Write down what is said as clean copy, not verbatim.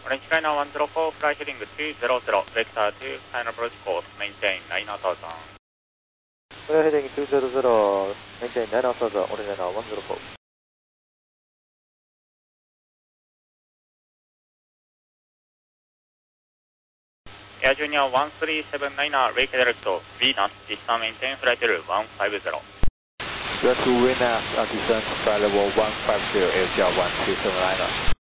French liner 104, fly heading 200, vector 2, final approach course, maintain 9000. Fly heading 200, maintain 9000, orange liner 104. Air Junior 1379, wake direct, VNAS, distance maintain, flight level 150. You are to WinNAS, descent flight level 150, AirJet 1279.